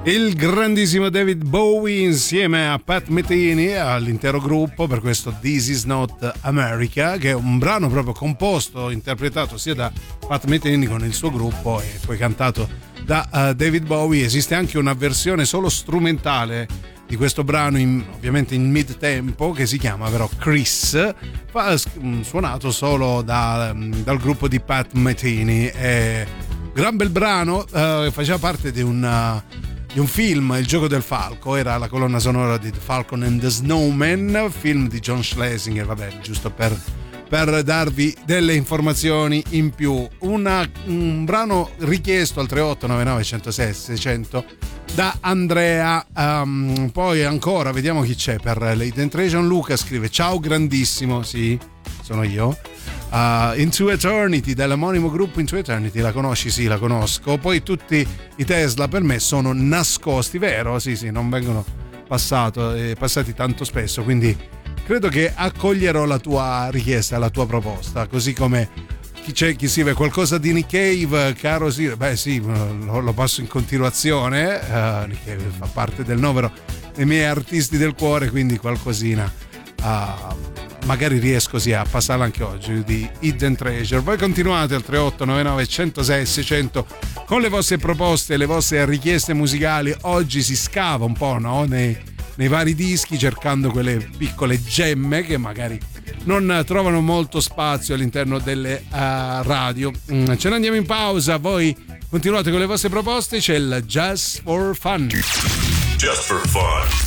Il grandissimo David Bowie insieme a Pat Metheny e all'intero gruppo per questo This Is Not America, che è un brano proprio composto, interpretato sia da Pat Metheny con il suo gruppo e poi cantato da David Bowie. Esiste anche una versione solo strumentale di questo brano, ovviamente in mid tempo, che si chiama però Chris, suonato solo dal gruppo di Pat Metheny. Gran bel brano, faceva parte di un film, Il gioco del falco, era la colonna sonora di The Falcon and the Snowman, film di John Schlesinger, vabbè, giusto per darvi delle informazioni in più. Un brano richiesto al 3899 106 600 da Andrea. Poi ancora vediamo chi c'è per l'Hidden Treasure. Luca scrive: ciao grandissimo, sì, sono io. Into Eternity, dell'omonimo gruppo Into Eternity, la conosci? Sì, la conosco. Poi tutti i Tesla per me sono nascosti, vero? Sì, non vengono passati tanto spesso, quindi credo che accoglierò la tua richiesta, la tua proposta, così come chi scrive qualcosa di Nick Cave, caro Sir. Beh sì, lo passo in continuazione. Nick Cave fa parte del novero dei miei artisti del cuore, quindi qualcosina magari riesco a passarla anche oggi di Hidden Treasure. Voi continuate al 3899 106 600 con le vostre proposte, le vostre richieste musicali. Oggi si scava un po', no? nei vari dischi, cercando quelle piccole gemme che magari non trovano molto spazio all'interno delle radio. Ce ne andiamo in pausa, voi continuate con le vostre proposte. C'è il Just for Fun. Just for Fun.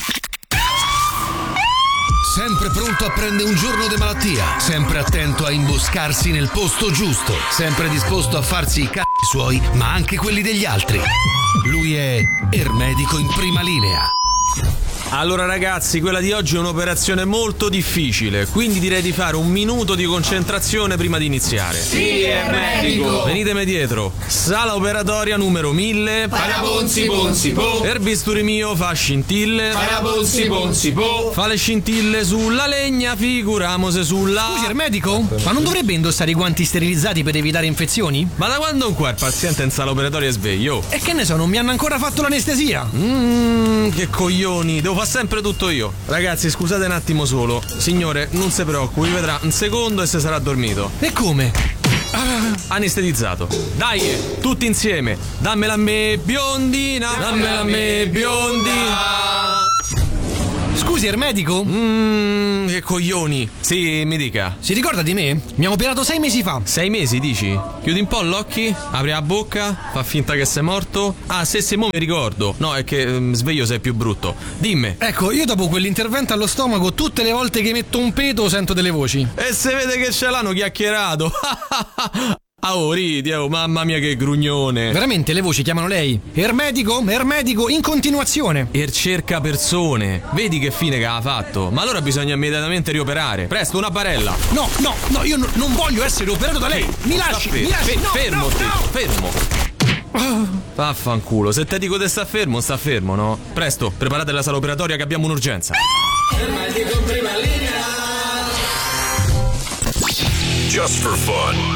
Sempre pronto a prendere un giorno di malattia, sempre attento a imboscarsi nel posto giusto, sempre disposto a farsi i cazzi suoi, ma anche quelli degli altri. Lui è Ermedico in prima linea. Allora ragazzi, quella di oggi è un'operazione molto difficile, quindi direi di fare un minuto di concentrazione prima di iniziare. Sì, Ermedico! Venitemi dietro. Sala operatoria numero 1000. Parabonzi bonzi po. Per bisturi mio fa scintille. Parabonzi bonzi po. Fa le scintille sulla legna, figuramose sulla... Scusi, Ermedico? Ma non dovrebbe indossare i guanti sterilizzati per evitare infezioni? Ma da quando qua il paziente in sala operatoria è sveglio? E che ne so, non mi hanno ancora fatto l'anestesia. Che coglioni, devo fare sempre tutto io. Ragazzi, scusate un attimo solo. Signore, non si preoccupi, vedrà un secondo e se sarà dormito. E come? Anestetizzato. Dai, tutti insieme. Dammela a me, biondina. Dammela a me, biondina. Scusi, Ermedico? Che coglioni. Sì, mi dica. Si ricorda di me? Mi ha operato 6 mesi fa. 6 mesi, dici? Chiudi un po' gli occhi, apri la bocca, fa finta che sei morto. Ah, se mo mi ricordo. No, è che sveglio sei più brutto. Dimmi. Ecco, io dopo quell'intervento allo stomaco, tutte le volte che metto un peto sento delle voci. E se vede che ce l'hanno chiacchierato. Oh, ridi, mamma mia che grugnone. Veramente le voci chiamano lei? Ermedico, in continuazione. Cerca persone. Vedi che fine che ha fatto. Ma allora bisogna immediatamente rioperare. Presto, una barella. No, io non voglio essere operato da lei. Mi lasci. Fermo. Vaffanculo, se te dico che sta fermo, no? Presto, preparate la sala operatoria che abbiamo un'urgenza. Ermedico in prima linea. Just for Fun.